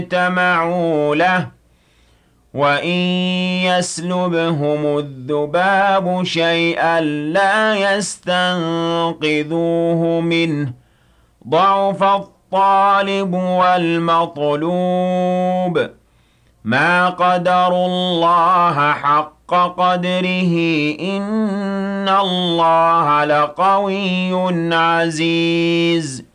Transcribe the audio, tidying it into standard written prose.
اجتمعوا له وإن يسلبهم الذباب شيئا لا يستنقذوه منه ضعف الطالب والمطلوب ما قدروا الله حق قدره إن الله لقوي عزيز